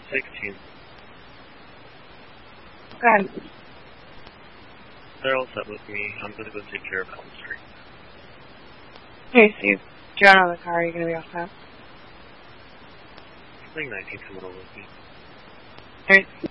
16. Go ahead. They're all set with me. I'm going to go take care of Elm Street. Hey, Steve. John on the car. Are you going to be all set? I think 19 coming over with me. Alright.